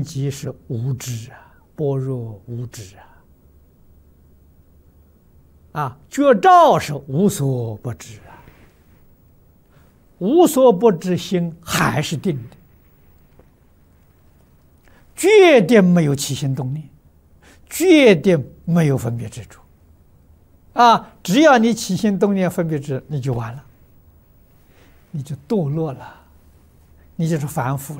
三极是无知啊，般若无知觉照是无所不知啊，无所不知心还是定的，决定没有起心动念，决定没有分别执着只要你起心动念分别执，你就完了，你就堕落了，你就是凡夫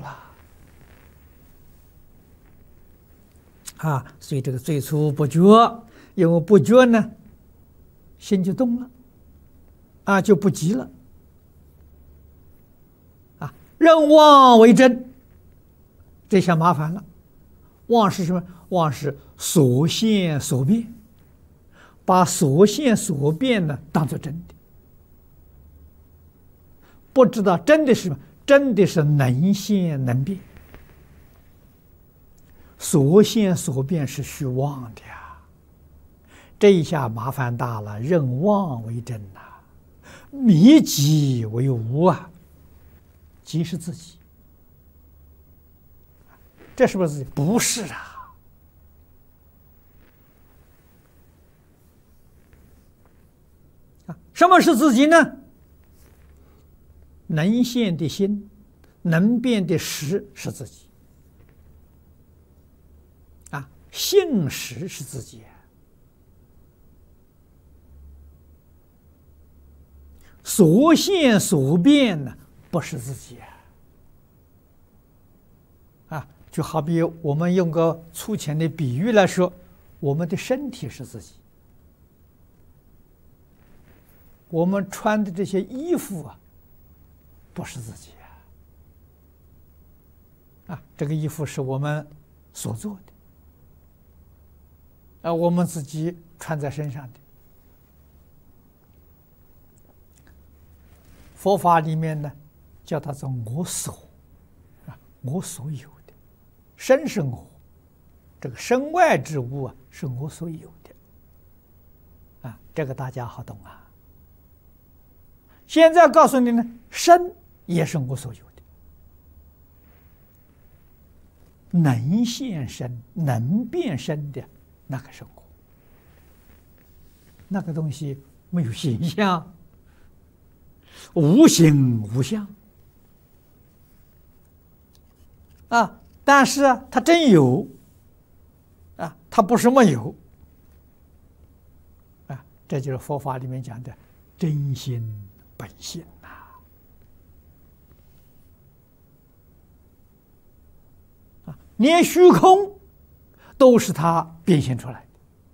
了所以这个最初不觉，因为不觉呢，心就动了就不急了认妄为真，这下麻烦了。妄是什么？妄是所现所变，把所现所变呢当作真的，不知道真的是什么？真的是能现能变，所现所变是虚妄的这一下麻烦大了，认妄为真迷己为无即是自己，这是不是自己？不是什么是自己呢？能现的心，能变的识是自己性识是自己所现所变呢不是自己就好比我们用个粗浅的比喻来说，我们的身体是自己，我们穿的这些衣服不是自己这个衣服是我们所做的我们自己穿在身上的。佛法里面呢，叫它做我所我所有的身是我，这个身外之物是我所有的这个大家好懂现在告诉你呢，身也是我所有的，能现身能变身的那个是我，那个东西没有形象，无形无相但是它真有它不是没有这就是佛法里面讲的真心本性连虚空都是它变现出来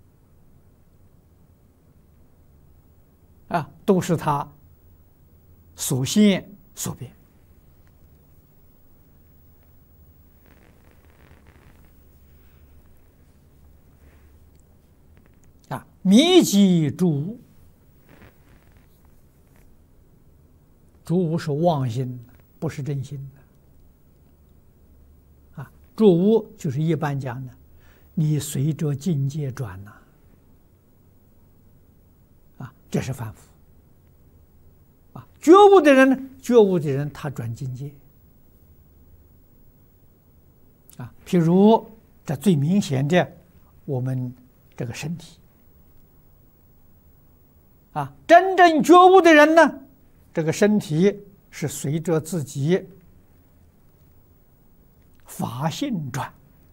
的都是它所现所变迷己诸无，诸无是妄心，不是真心诸无就是一般讲的，你随着境界转这是凡夫觉悟的人呢？觉悟的人他转境界譬如这最明显的，我们这个身体真正觉悟的人呢，这个身体是随着自己法性转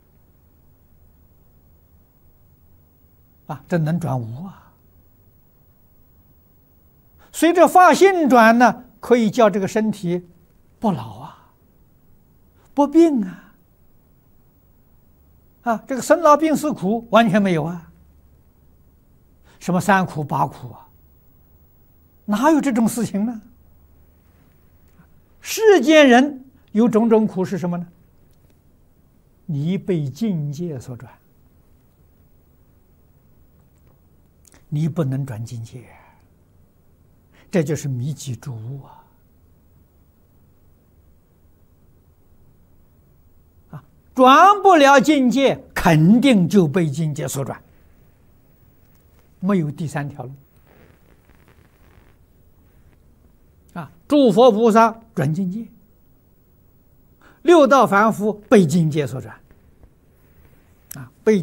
这能转无随着法性转呢，可以叫这个身体不老不病这个生老病死苦完全没有什么三苦八苦哪有这种事情呢？世间人有种种苦是什么呢？你被境界所转，你不能转境界，这就是迷己诸无转不了境界，肯定就被境界所转，没有第三条路诸佛菩萨转境界，六道凡夫被境界所转被